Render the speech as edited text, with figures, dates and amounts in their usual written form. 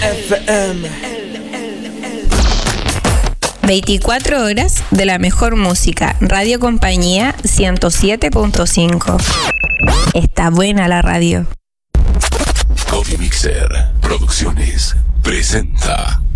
FM. 24 horas de la mejor música. Radio Compañía 107.5. Está buena la radio. Copy Mixer Producciones presenta